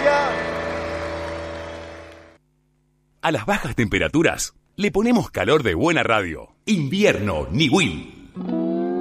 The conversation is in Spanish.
Valencia. A las bajas temperaturas le ponemos calor de buena radio. Invierno Niwil.